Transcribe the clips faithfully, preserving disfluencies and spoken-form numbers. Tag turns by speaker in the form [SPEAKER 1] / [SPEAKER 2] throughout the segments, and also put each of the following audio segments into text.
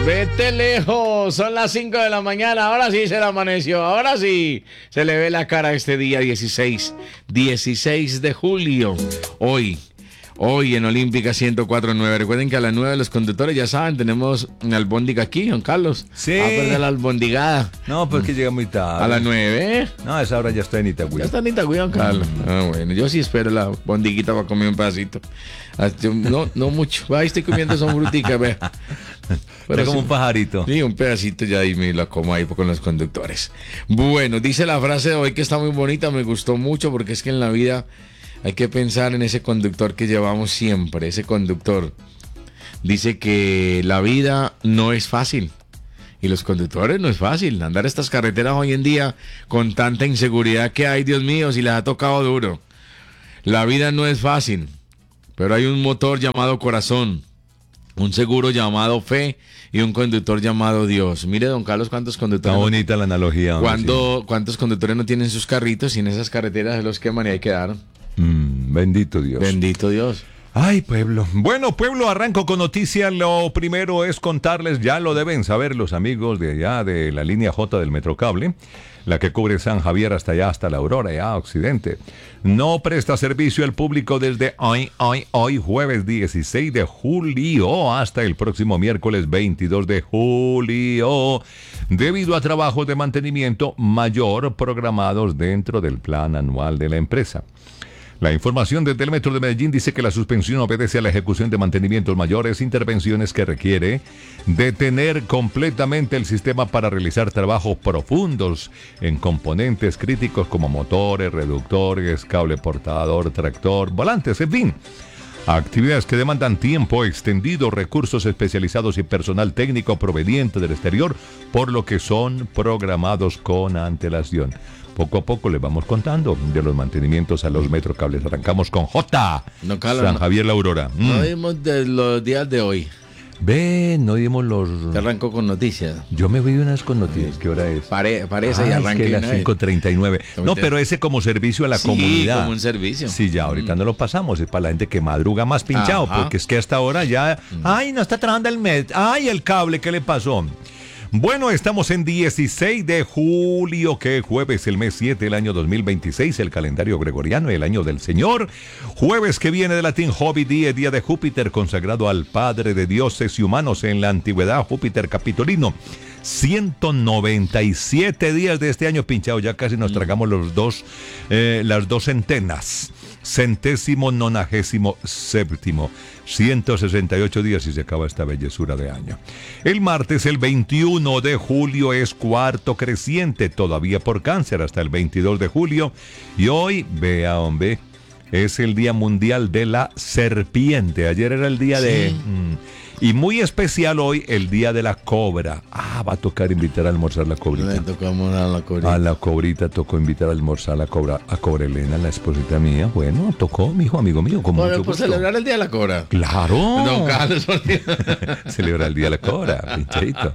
[SPEAKER 1] Vete lejos, son las cinco de la mañana, ahora sí se le amaneció, ahora sí se le ve la cara este día dieciséis de julio, hoy. Hoy en Olímpica ciento cuatro punto nueve. Recuerden que a las nueve los conductores, ya saben, tenemos una albóndiga aquí, Juan Carlos.
[SPEAKER 2] Sí.
[SPEAKER 1] A perder la albondigada.
[SPEAKER 2] No, pues que llega muy tarde.
[SPEAKER 1] A las nueve.
[SPEAKER 2] No, a esa hora ya estoy en Itagüí.
[SPEAKER 1] Ya está en Itagüí, Juan Carlos. Mm. Ah, bueno, yo sí espero la albondiguita para comer un pedacito. No, no mucho. Ahí estoy comiendo son fruticas, ve.
[SPEAKER 2] Pero como sí, un pajarito.
[SPEAKER 1] Sí, un pedacito ya y me la como ahí con los conductores. Bueno, dice la frase de hoy que está muy bonita, me gustó mucho porque es que en la vida hay que pensar en ese conductor que llevamos siempre, ese conductor. Dice que la vida no es fácil. Y los conductores no es fácil. Andar estas carreteras hoy en día con tanta inseguridad que hay, Dios mío, si les ha tocado duro. La vida no es fácil. Pero hay un motor llamado corazón, un seguro llamado fe y un conductor llamado Dios. Mire, don Carlos, cuántos conductores...
[SPEAKER 2] Está bonita no, la analogía.
[SPEAKER 1] ¿cuándo, sí. ¿Cuántos conductores no tienen sus carritos y en esas carreteras se los queman y ahí quedaron?
[SPEAKER 2] Mm, bendito Dios.
[SPEAKER 1] Bendito Dios.
[SPEAKER 2] Ay, pueblo. Bueno, pueblo, arranco con noticias. Lo primero es contarles, ya lo deben saber los amigos de allá de la línea J del Metrocable, la que cubre San Javier hasta allá, hasta la Aurora, ya occidente. No presta servicio al público desde hoy, hoy, hoy, jueves dieciséis de julio, hasta el próximo miércoles veintidós de julio, debido a trabajos de mantenimiento mayor programados dentro del plan anual de la empresa. La información desde el Metro de Medellín dice que la suspensión obedece a la ejecución de mantenimientos mayores, intervenciones que requiere detener completamente el sistema para realizar trabajos profundos en componentes críticos como motores, reductores, cable portador, tractor, volantes, en fin. Actividades que demandan tiempo extendido, recursos especializados y personal técnico proveniente del exterior, por lo que son programados con antelación. Poco a poco les vamos contando de los mantenimientos a los metrocables. Arrancamos con J.
[SPEAKER 1] No, Carlos,
[SPEAKER 2] San Javier La Aurora. Mm.
[SPEAKER 1] No dimos de los días de hoy.
[SPEAKER 2] Ve, no dimos los...
[SPEAKER 1] Te arrancó con noticias.
[SPEAKER 2] Yo me voy unas con noticias. Sí. ¿Qué hora es?
[SPEAKER 1] Pare, parece
[SPEAKER 2] ah,
[SPEAKER 1] y arranque.
[SPEAKER 2] Es que las cinco treinta y nueve. No, pero ese como servicio a la
[SPEAKER 1] sí,
[SPEAKER 2] comunidad.
[SPEAKER 1] como un servicio.
[SPEAKER 2] Sí, ya, ahorita mm. no lo pasamos. Es para la gente que madruga más pinchado. Ajá. Porque es que hasta ahora ya... Mm. Ay, no está trabajando el mes. Ay, el cable, ¿qué le pasó? Bueno, estamos en dieciséis de julio, que jueves, el mes siete, el año dos mil veintiséis, el calendario gregoriano, el año del Señor. Jueves que viene de latín Jovi Die, día de Júpiter, consagrado al Padre de dioses y humanos en la antigüedad, Júpiter capitolino. ciento noventa y siete días de este año pinchado, ya casi nos tragamos los dos, eh, las dos centenas. Centésimo nonagésimo séptimo, ciento sesenta y ocho días y se acaba esta bellezura de año. El martes, el veintiuno de julio, es cuarto creciente, todavía por Cáncer, hasta el veintidós de julio. Y hoy, vea, hombre, es el Día Mundial de la Serpiente. Ayer era el día sí. de... Mmm, y muy especial hoy, el día de la cobra. Ah, va a tocar invitar a almorzar la cobrita.
[SPEAKER 1] Le tocamos a la cobrita.
[SPEAKER 2] A la cobrita tocó invitar a almorzar a la cobra, a Cobra Elena, la esposita mía. Bueno, tocó, mi hijo, amigo mío. Con
[SPEAKER 1] bueno, por celebrar el día de la cobra.
[SPEAKER 2] Claro.
[SPEAKER 1] Don Carlos.
[SPEAKER 2] Celebrar el día de la cobra, pincherito.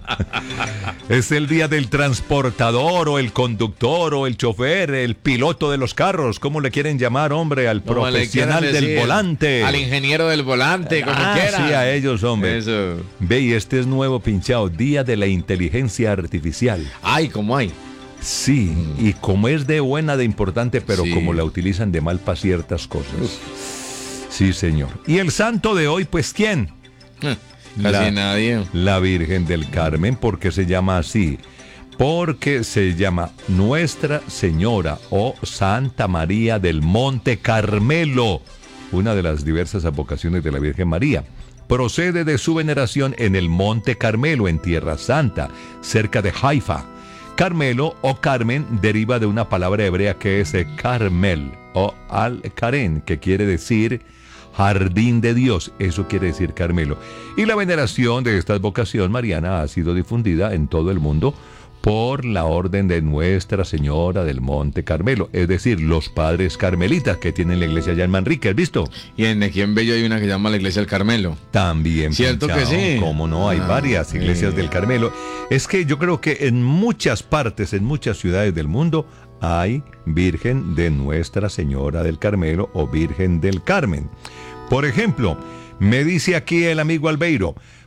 [SPEAKER 2] Es el día del transportador, o el conductor, o el chofer, el piloto de los carros. ¿Cómo le quieren llamar, hombre? Al profesional del decir, volante.
[SPEAKER 1] Al ingeniero del volante, como
[SPEAKER 2] ah,
[SPEAKER 1] quieran.
[SPEAKER 2] Sí, a ellos, hombre.
[SPEAKER 1] Eso.
[SPEAKER 2] Ve, y este es nuevo pinchado, Día de la Inteligencia Artificial.
[SPEAKER 1] Ay, ¿cómo hay?
[SPEAKER 2] Sí, mm. y como es de buena, de importante, pero sí. como la utilizan de mal para ciertas cosas. Uf. Sí, señor. Y el santo de hoy, pues, ¿quién?
[SPEAKER 1] Eh, casi la, nadie.
[SPEAKER 2] La Virgen del Carmen, porque se llama así. Porque se llama Nuestra Señora o Santa María del Monte Carmelo, una de las diversas advocaciones de la Virgen María. Procede de su veneración en el Monte Carmelo, en Tierra Santa, cerca de Haifa. Carmelo o Carmen deriva de una palabra hebrea que es Carmel o Al-Karen, que quiere decir jardín de Dios. Eso quiere decir Carmelo. Y la veneración de esta advocación mariana ha sido difundida en todo el mundo por la orden de Nuestra Señora del Monte Carmelo, es decir, los padres carmelitas que tienen la iglesia allá en Manrique, ¿has visto?
[SPEAKER 1] Y en aquí en Bello hay una que se llama la iglesia del Carmelo.
[SPEAKER 2] También.
[SPEAKER 1] ¿Cierto pinchado, que sí?
[SPEAKER 2] Cómo no, hay ah, varias iglesias sí. del Carmelo. Es que yo creo que en muchas partes, en muchas ciudades del mundo, hay Virgen de Nuestra Señora del Carmelo o Virgen del Carmen. Por ejemplo, me dice aquí el amigo Albeiro,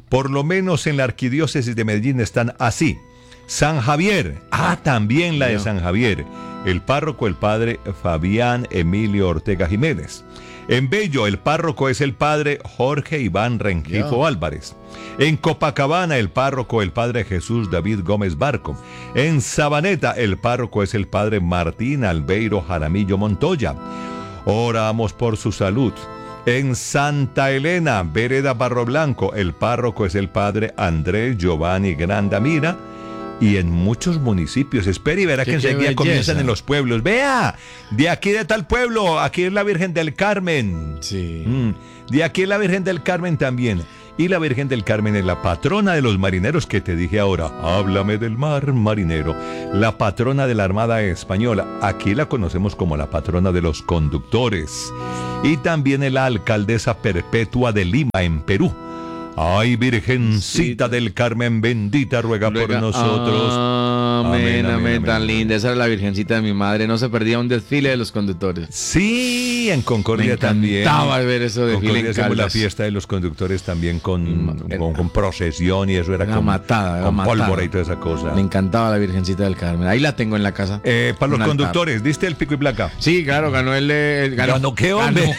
[SPEAKER 2] Por lo menos en la arquidiócesis de Medellín están así. San Javier, ah, también la de San Javier. El párroco, el padre Fabián Emilio Ortega Jiménez. En Bello, el párroco es el padre Jorge Iván Rengifo yeah. Álvarez. En Copacabana, el párroco, el padre Jesús David Gómez Barco. En Sabaneta, el párroco es el padre Martín Albeiro Jaramillo Montoya. Oramos por su salud. En Santa Elena, Vereda Barro Blanco, el párroco es el padre Andrés Giovanni Grandamira. Y en muchos municipios, espere y verá que enseguida comienzan en los pueblos. Vea, de aquí de tal pueblo, aquí es la Virgen del Carmen.
[SPEAKER 1] Sí.
[SPEAKER 2] Mm, de aquí es la Virgen del Carmen también. Y la Virgen del Carmen es la patrona de los marineros que te dije ahora. Háblame del mar, marinero. La patrona de la Armada Española. Aquí la conocemos como la patrona de los conductores. Y también es la alcaldesa perpetua de Lima, en Perú. Ay, Virgencita sí. del Carmen, bendita, ruega, ruega por nosotros.
[SPEAKER 1] Amén, amén, amén, amén, tan linda. Esa era la Virgencita de mi madre. No se perdía un desfile de los conductores.
[SPEAKER 2] Sí, en Concordia
[SPEAKER 1] Me
[SPEAKER 2] también.
[SPEAKER 1] Me encantaba ver eso de desfile en
[SPEAKER 2] Concordia la fiesta de los conductores también con, con, con procesión y eso era,
[SPEAKER 1] era
[SPEAKER 2] con,
[SPEAKER 1] matada, era
[SPEAKER 2] con
[SPEAKER 1] matada.
[SPEAKER 2] pólvora y toda esa cosa.
[SPEAKER 1] Me encantaba la Virgencita del Carmen. Ahí la tengo en la casa.
[SPEAKER 2] Eh, para los conductores, ¿diste el pico y placa?
[SPEAKER 1] Sí, claro, ganó el... el ganó,
[SPEAKER 2] ¿Ganó qué, hombre?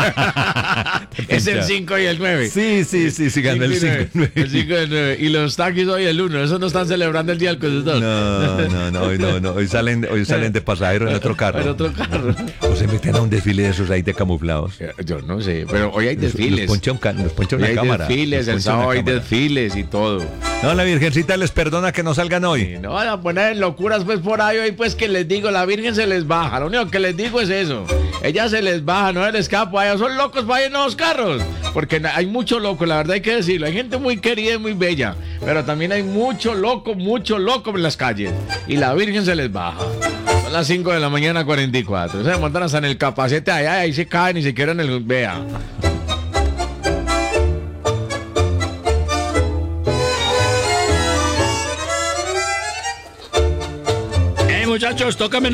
[SPEAKER 1] Es el cinco y el nueve.
[SPEAKER 2] Sí, sí, sí, sí, ganó el cinco y nueve.
[SPEAKER 1] El cinco y el nueve. Y los taxis hoy el uno. Eso no están celebrando el Día del Conductor.
[SPEAKER 2] No, no, no, hoy no, no. Hoy salen, hoy salen de pasajeros en otro carro.
[SPEAKER 1] En otro carro.
[SPEAKER 2] O se meten a un desfile de esos ahí de camuflados.
[SPEAKER 1] Yo no sé, pero hoy hay desfiles.
[SPEAKER 2] Los poncha, un, los poncha una
[SPEAKER 1] hay
[SPEAKER 2] cámara.
[SPEAKER 1] Desfiles, el sábado hay desfiles y todo.
[SPEAKER 2] No, la Virgencita les perdona que no salgan hoy.
[SPEAKER 1] Sí, no van a poner locuras pues por ahí. Hoy pues que les digo, la Virgen se les baja. Lo único que les digo es eso. Ella se les baja, no se les escapa. Ellos son locos para ir en los carros. Porque hay mucho loco, la verdad hay que decirlo. Hay gente muy querida y muy bella. Pero también hay mucho loco, mucho loco en las calles. Y la Virgen se les baja. Son las cinco de la mañana, cuarenta y cuatro. Se montan hasta en el capacete allá, ahí se caen y se quedan en el... Vea.
[SPEAKER 3] Hey, muchachos, tócame